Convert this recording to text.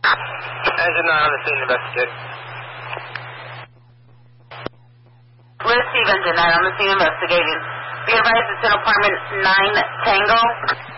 Engine 9 on the scene, investigate. Receive Engine 9 on the scene investigating. Be advised it's in apartment 9 Tango.